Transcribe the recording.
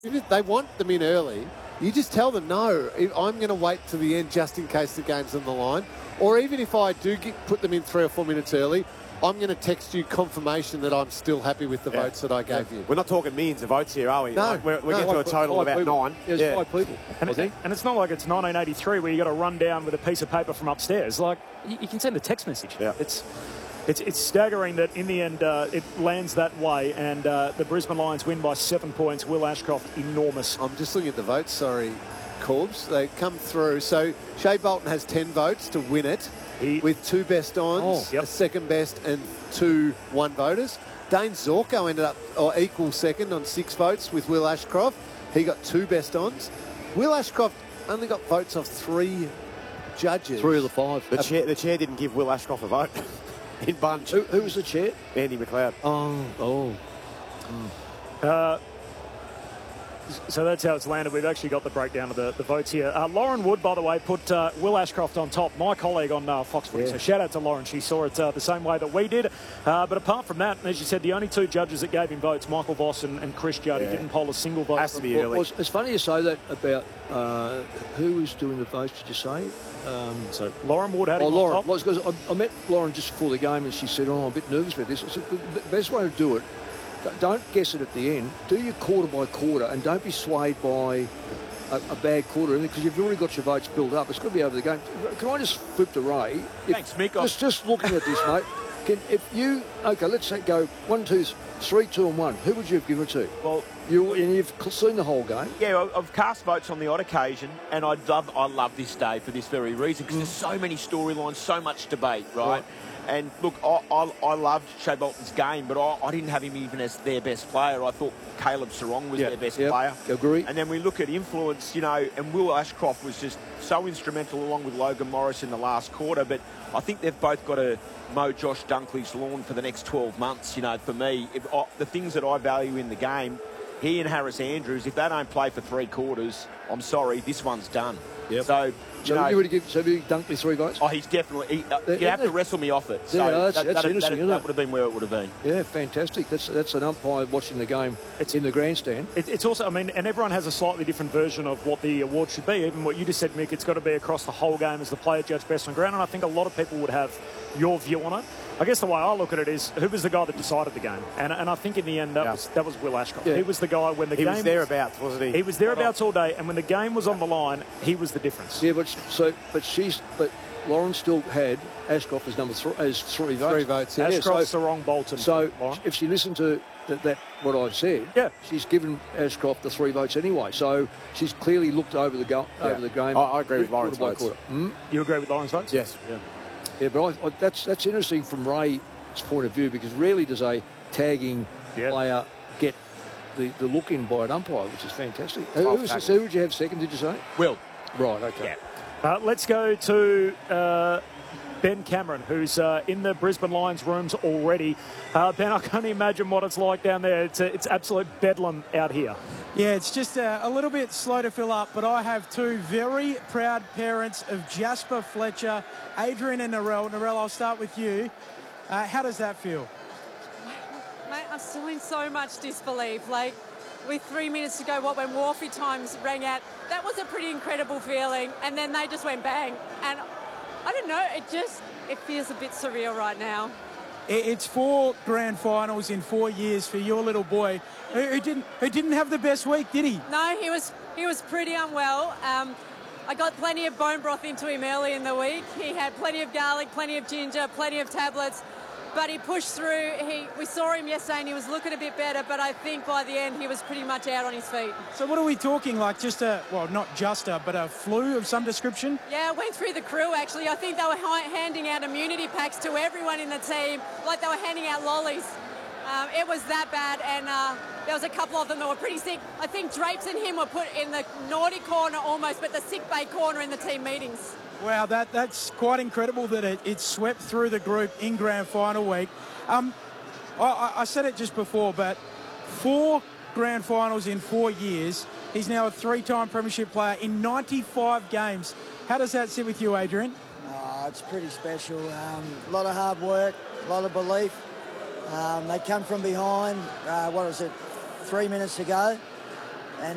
If they want them in early, you just tell them, no, I'm going to wait to the end just in case the game's on the line. Or even if I do put them in 3 or 4 minutes early, I'm going to text you confirmation that I'm still happy with the votes that I gave you. We're not talking millions of votes here, are we? No. Like we're getting to a total of about 9. There's 5 people. And it's not like it's 1983 where you got to run down with a piece of paper from upstairs. Like, you can send a text message. Yeah. It's staggering that in the end it lands that way, and the Brisbane Lions win by 7 points. Will Ashcroft, enormous. I'm just looking at the votes, sorry, Corbs. They come through. So Shea Bolton has 10 votes to win it with 2 best ons, a second best, and 2 one voters. Dane Zorko ended up equal second on 6 votes with Will Ashcroft. He got 2 best ons. Will Ashcroft only got votes of 3 judges. 3 of the 5. The chair didn't give Will Ashcroft a vote. In bunch. Who was the chair? Andy McLeod. So that's how it's landed. We've actually got the breakdown of the votes here. Lauren Wood, by the way, put Will Ashcroft on top, my colleague on Fox Footy. So shout out to Lauren. She saw it the same way that we did. But apart from that, as you said, the only 2 judges that gave him votes, Michael Voss and Chris Judd, didn't poll a single vote. Has to be early. It's funny you say that about who was doing the votes, did you say? So Lauren Wood had him Lauren. on top. Because I met Lauren just before the game and she said, I'm a bit nervous about this. I said, the best way to do it, don't guess it at the end. Do your quarter by quarter and don't be swayed by a bad quarter because you've already got your votes built up. It's got to be over the game. Can I just flip to Ray? Thanks, Mick. Just looking at this, mate. Let's say go 1, 2, 3, 2 and 1. Who would you have given it to? Well, you've seen the whole game. Yeah, I've cast votes on the odd occasion, and I love this day for this very reason because there's so many storylines, so much debate, right? And look, I loved Shea Bolton's game, but I didn't have him even as their best player. I thought Caleb Sarong was their best player. Agree. And then we look at influence, and Will Ashcroft was just so instrumental along with Logan Morris in the last quarter. But I think they've both got to mow Josh Dunkley's lawn for the next 12 months. For me, the things that I value in the game, he and Harris Andrews, if they don't play for 3 quarters, I'm sorry, this one's done. Yep. So you would give Dunkley 3 votes? Oh, he's definitely. You have to wrestle me off it. So that's interesting, isn't it? That would have been where it would have been. Yeah, fantastic. That's an umpire watching the game. It's in the grandstand. It's also, and everyone has a slightly different version of what the award should be. Even what you just said, Mick, it's got to be across the whole game as the player judged best on ground. And I think a lot of people would have your view on it. I guess the way I look at it is, who was the guy that decided the game? And I think in the end that was Will Ashcroft. Yeah. He was the guy when the game... He was thereabouts, wasn't he? He was thereabouts all day, and when the game was on the line, he was the difference. Yeah, but Lauren still had Ashcroft as number 3, as 3 votes. 3 votes, yeah. Ashcroft, Sarong, Bolton. So if she listened to that what I said, she's given Ashcroft the 3 votes anyway. So she's clearly looked over the game. I agree with Lauren's votes. You agree with Lauren's votes? Yes. Yeah, but that's interesting from Ray's point of view because rarely does a tagging player get the look in by an umpire, which is fantastic. Who would you have second, did you say? Will. Right, okay. Yeah. Let's go to Ben Cameron, who's in the Brisbane Lions rooms already. Ben, I can't imagine what it's like down there. It's absolute bedlam out here. Yeah, it's just a little bit slow to fill up, but I have 2 very proud parents of Jasper Fletcher, Adrian and Narelle. Narelle, I'll start with you. How does that feel? Mate, I'm still in so much disbelief. Like, with 3 minutes to go, when Wharfie times rang out, that was a pretty incredible feeling. And then they just went bang. And I don't know, it feels a bit surreal right now. It's 4 grand finals in 4 years for your little boy, who didn't have the best week, did he? No, he was pretty unwell. I got plenty of bone broth into him early in the week. He had plenty of garlic, plenty of ginger, plenty of tablets, but he pushed through. We saw him yesterday and he was looking a bit better, but I think by the end he was pretty much out on his feet. So what are we talking, like but a flu of some description? Yeah, it went through the crew actually. I think they were handing out immunity packs to everyone in the team, like they were handing out lollies. It was that bad, and there was a couple of them that were pretty sick. I think Drapes and him were put in the naughty corner almost, but the sick bay corner in the team meetings. Wow, that's quite incredible that it swept through the group in grand final week. I said it just before, but 4 grand finals in 4 years. He's now a 3-time premiership player in 95 games. How does that sit with you, Adrian? It's pretty special. A lot of hard work, a lot of belief. They come from behind, 3 minutes to go,